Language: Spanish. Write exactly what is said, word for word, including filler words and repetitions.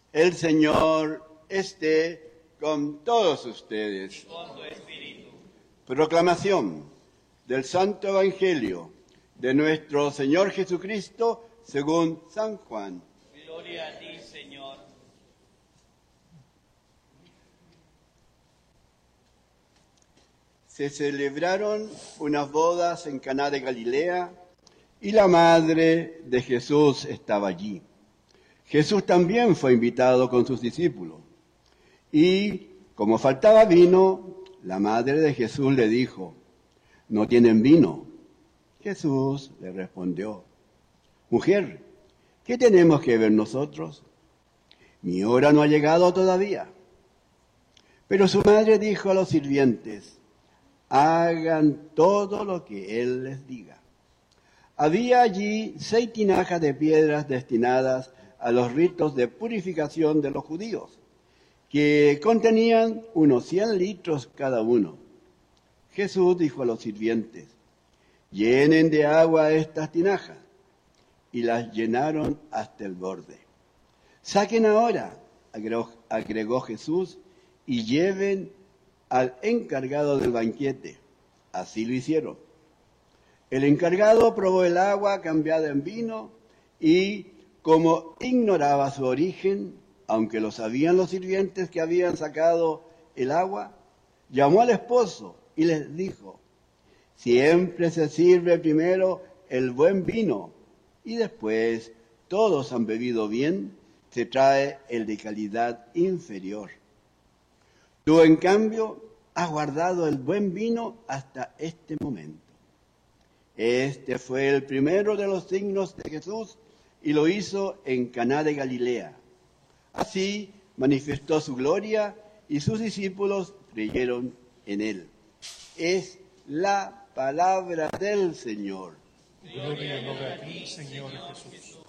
El Señor esté con todos ustedes. Y con tu espíritu. Proclamación del Santo Evangelio de nuestro Señor Jesucristo según San Juan. Gloria a ti, Señor. Se celebraron unas bodas en Caná de Galilea y la madre de Jesús estaba allí. Jesús también fue invitado con sus discípulos. Y como faltaba vino, la madre de Jesús le dijo: ¿no tienen vino? Jesús le respondió: mujer, ¿qué tenemos que ver nosotros? Mi hora no ha llegado todavía. Pero su madre dijo a los sirvientes: hagan todo lo que él les diga. Había allí seis tinajas de piedras destinadas a los ritos de purificación de los judíos, que contenían unos cien litros cada uno. Jesús dijo a los sirvientes: llenen de agua estas tinajas, y las llenaron hasta el borde. Saquen ahora, agregó, agregó Jesús, y lleven al encargado del banquete. Así lo hicieron. El encargado probó el agua cambiada en vino y, como ignoraba su origen, aunque lo sabían los sirvientes que habían sacado el agua, llamó al esposo y les dijo: siempre se sirve primero el buen vino y después, todos han bebido bien, se trae el de calidad inferior. Tú, en cambio, has guardado el buen vino hasta este momento. Este fue el primero de los signos de Jesús y lo hizo en Caná de Galilea. Así manifestó su gloria y sus discípulos creyeron en él. Es la palabra del Señor. Gloria a ti, Señor Jesús.